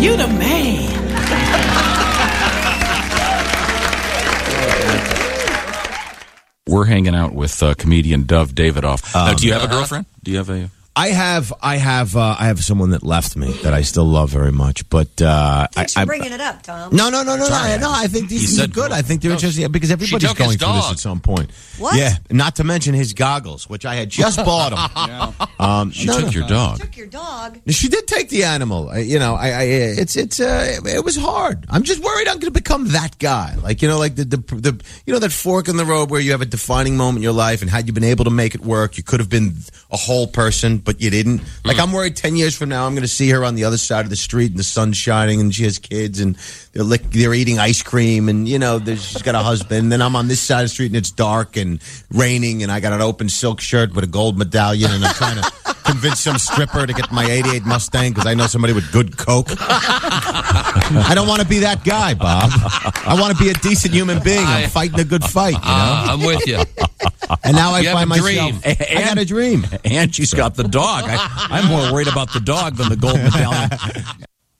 You the man. We're hanging out with comedian Dove Davidoff. Now, do you have a girlfriend? Do you have a? I have someone that left me that I still love very much, but Thanks for bringing it up, Tom. No. I think these are good. I think they're interesting because everybody's going through this at some point. What? Yeah, not to mention his goggles, which I had just bought him. She took your dog. Took your dog. She did take the animal. It was hard. I'm just worried I'm going to become that guy. Like like the that fork in the road where you have a defining moment in your life, and had you been able to make it work, you could have been a whole person, but you didn't. Like I'm worried 10 years from now, I'm going to see her on the other side of the street and the sun's shining, and she has kids, and they're eating ice cream, and she's got a husband. And then I'm on this side of the street and it's dark and raining, and I got an open silk shirt with a gold medallion, and I'm trying to convince some stripper to get my '88 Mustang because I know somebody with good coke. I don't want to be that guy, Bob. I want to be a decent human being. I'm fighting a good fight. I'm with you. And now I You have find a myself. dream. I got a dream. And she's got the dog. I'm more worried about the dog than the gold medallion.